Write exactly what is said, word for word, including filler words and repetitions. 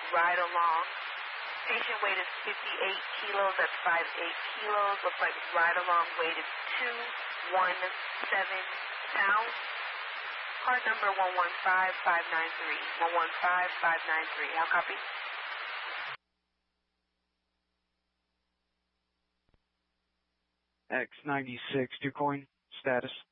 ride along. Patient weight is fifty-eight kilos, that's five eight kilos. Looks like ride along weight is two one seven pounds. Card number one one five five nine three. one one five five nine three. How copy? X ninety-six, DuCoin, status.